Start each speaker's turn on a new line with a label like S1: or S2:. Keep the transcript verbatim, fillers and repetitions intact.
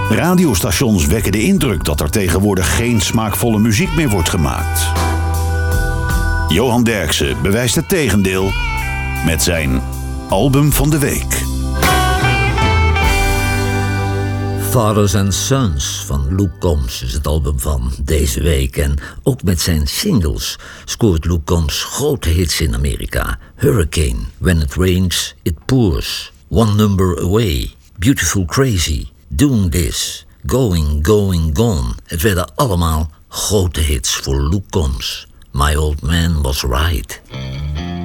S1: Radiostations wekken de indruk dat er tegenwoordig geen smaakvolle muziek meer wordt gemaakt. Johan Derksen bewijst het tegendeel met zijn album van de week.
S2: Fathers and Sons van Luke Combs is het album van deze week. En ook met zijn singles scoort Luke Combs grote hits in Amerika. Hurricane, When It Rains, It Pours, One Number Away, Beautiful Crazy, Doing This, Going, Going, Gone. Het werden allemaal grote hits voor Luke Combs. My Old Man Was Right.